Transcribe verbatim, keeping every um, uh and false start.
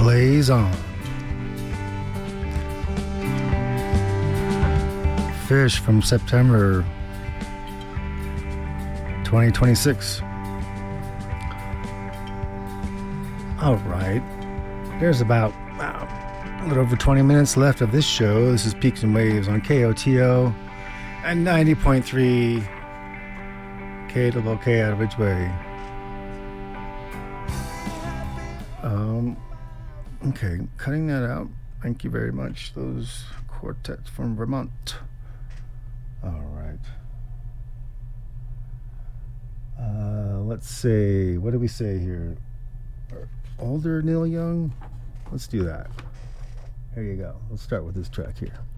Blaze On. Fish from September twenty twenty-six. All right. There's about uh, a little over twenty minutes left of this show. This is Peaks and Waves on K O T O and ninety point three K W K out of Ridgeway. Um, okay, cutting that out. Thank you very much. Those quartets from Vermont. All right. Uh, let's say, what do we say here? Older Neil Young? Let's do that. There you go. Let's start with this track here.